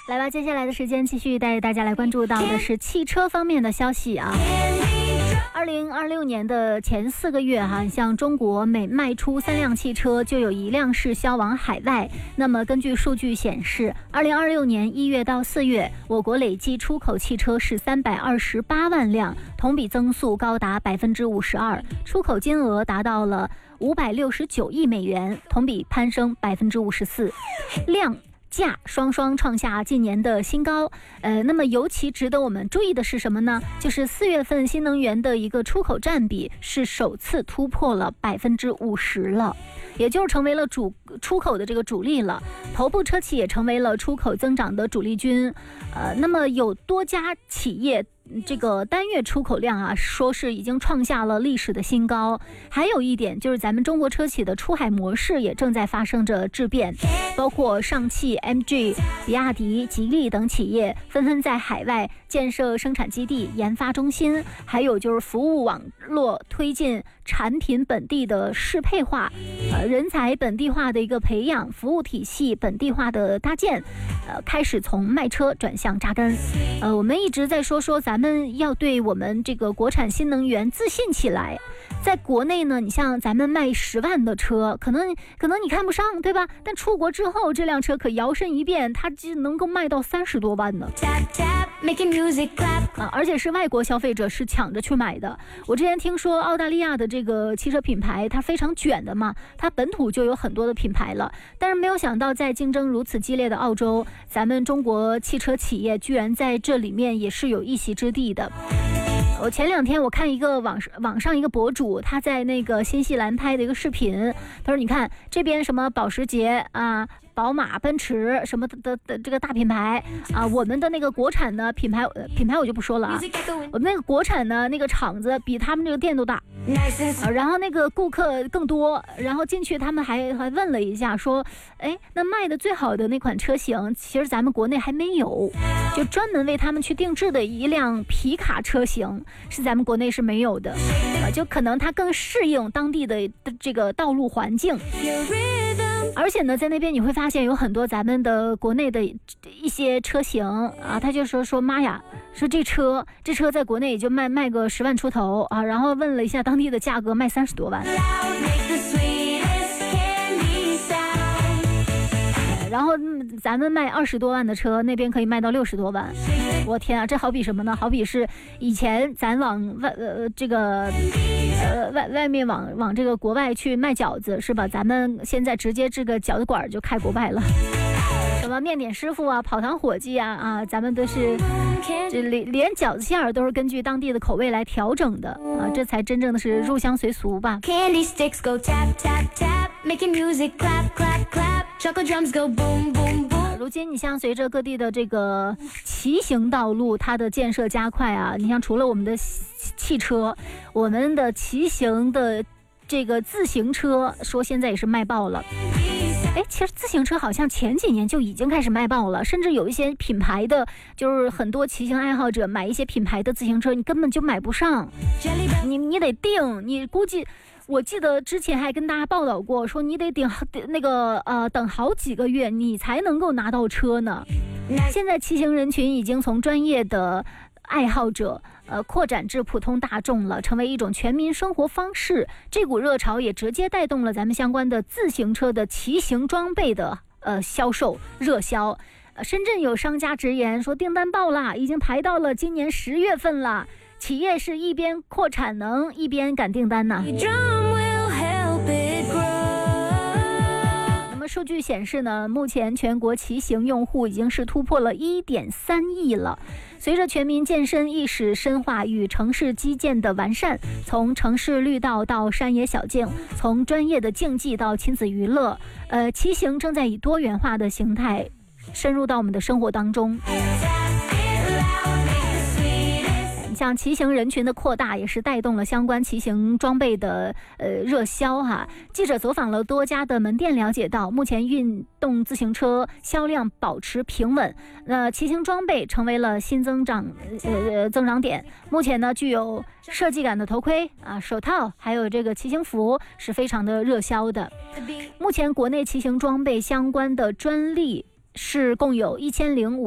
来吧，接下来的时间继续带大家来关注到的是汽车方面的消息啊。2026年的前4个月像中国每卖出3辆汽车就有1辆是销往海外。那么根据数据显示，2026年1月到4月，我国累计出口汽车是328万辆，同比增速高达52%，出口金额达到了569亿美元，同比攀升54%，量价双双创下近年的新高。那么尤其值得我们注意的是什么呢？就是4月份新能源的一个出口占比是首次突破了50%了，也就是成为了出口的这个主力了。头部车企也成为了出口增长的主力军。那么有多家企业这个单月出口量说是已经创下了历史的新高。还有一点就是咱们中国车企的出海模式也正在发生着质变，包括上汽、MG、比亚迪、吉利等企业纷纷在海外建设生产基地、研发中心，还有就是服务网络推进产品本地的适配化，人才本地化的一个培养，服务体系本地化的搭建，开始从卖车转向扎根。我们一直在说咱们要对我们这个国产新能源自信起来。在国内呢，你像咱们卖10万的车，可能你看不上，对吧？但出国之后，这辆车可摇身一变，它就能够卖到30多万呢。而且是外国消费者是抢着去买的。我之前听说澳大利亚的这个汽车品牌它非常卷的嘛，它本土就有很多的品牌了，但是没有想到在竞争如此激烈的澳洲，咱们中国汽车企业居然在这里面也是有一席之地的。我前2天我看一个网上一个博主，他在那个新西兰拍的一个视频，他说你看这边什么保时捷宝马、奔驰什么的这个大品牌我们的那个国产的品牌我就不说了我们那个国产的那个厂子比他们这个店都大然后那个顾客更多，然后进去他们还问了一下，说那卖的最好的那款车型其实咱们国内还没有，就专门为他们去定制的一辆皮卡车型是咱们国内是没有的就可能它更适应当地的这个道路环境。而且呢，在那边你会发现有很多咱们的国内的一些车型他就说妈呀，说这车在国内也就卖个10万出头然后问了一下当地的价格，卖30多万。然后咱们卖20多万的车，那边可以卖到60多万。我天啊，这好比什么呢？好比是以前咱往外面往这个国外去卖饺子是吧？咱们现在直接这个饺子馆就开国外了。什么面点师傅跑堂伙计咱们都是这连饺子馅儿都是根据当地的口味来调整的这才真正的是入乡随俗吧。Candy sticks go tap tap tap, making music clap clap clap, chocolate drums go boom boom boom。如今你像随着各地的这个骑行道路它的建设加快你像除了我们的汽车，我们的骑行的这个自行车说现在也是卖爆了。其实自行车好像前几年就已经开始卖爆了，甚至有一些品牌的，就是很多骑行爱好者买一些品牌的自行车，你根本就买不上，你得订，你估计我记得之前还跟大家报道过，说你得等好几个月你才能够拿到车呢。现在骑行人群已经从专业的爱好者扩展至普通大众了，成为一种全民生活方式。这股热潮也直接带动了咱们相关的自行车的骑行装备的销售热销。深圳有商家直言说订单爆了，已经排到了今年10月份了，企业是一边扩产能一边赶订单呢。数据显示呢，目前全国骑行用户已经是突破了1.3亿了。随着全民健身意识深化与城市基建的完善，从城市绿道到山野小径，从专业的竞技到亲子娱乐，骑行正在以多元化的形态深入到我们的生活当中。像骑行人群的扩大也是带动了相关骑行装备的热销记者走访了多家的门店，了解到目前运动自行车销量保持平稳，骑行装备成为了新增长点。目前呢，具有设计感的头盔手套还有这个骑行服是非常的热销的。目前国内骑行装备相关的专利是共有1005